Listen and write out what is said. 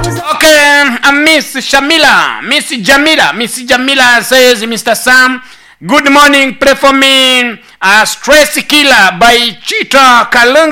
Okay, Miss Jamila says, Mr. Sam, good morning, pray for me. Stress Killer by Chita Kalunga.